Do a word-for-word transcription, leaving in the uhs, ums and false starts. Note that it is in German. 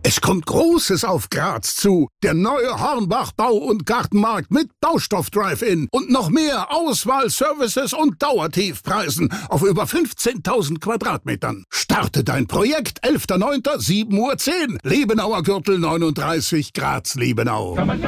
Es kommt Großes auf Graz zu. Der neue Hornbach Bau- und Gartenmarkt mit Baustoff-Drive-In und noch mehr Auswahl, Services und Dauertiefpreisen auf über fünfzehntausend Quadratmetern. Starte dein Projekt elfter neunter sieben Uhr zehn. Liebenauer Gürtel neununddreißig, Graz-Liebenau.